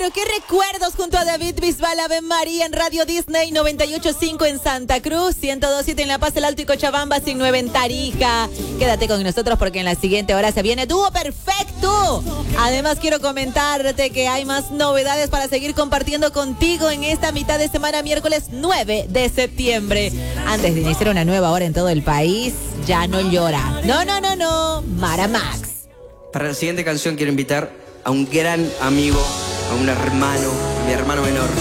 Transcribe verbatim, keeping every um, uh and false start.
pero qué recuerdos junto a David Bisbal, Ave María en Radio Disney noventa y ocho punto cinco en Santa Cruz, ciento dos punto siete en La Paz, El Alto y Cochabamba, ciento nueve en Tarija. Quédate con nosotros porque en la siguiente hora se viene Dúo Perfecto. Además quiero comentarte que hay más novedades para seguir compartiendo contigo en esta mitad de semana, miércoles nueve de septiembre. Antes de iniciar una nueva hora en todo el país, ya no llora. No, no, no, no. Mara Max. Para la siguiente canción quiero invitar a un gran amigo, a un hermano, mi hermano menor.